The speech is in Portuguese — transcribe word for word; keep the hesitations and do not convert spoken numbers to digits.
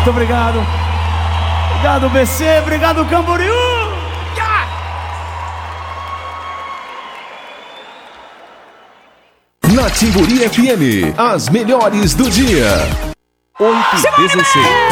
Muito obrigado. Obrigado, B C. Obrigado, Camboriú. Yeah! Na Timburi F M, as melhores do dia. oito e dezesseis.